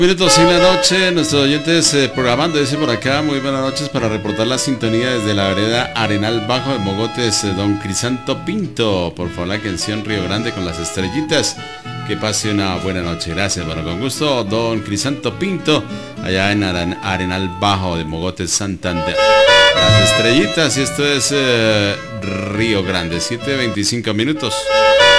Minutos en la noche, nuestros oyentes programando, dice por acá, muy buenas noches para reportar la sintonía desde la vereda Arenal Bajo de Mogotes, don Crisanto Pinto, por favor la canción Río Grande con las estrellitas, que pase una buena noche, gracias, bueno, con gusto, don Crisanto Pinto, allá en Arenal Bajo de Mogotes, Santander, las estrellitas, y esto es Río Grande, 7:25 minutos.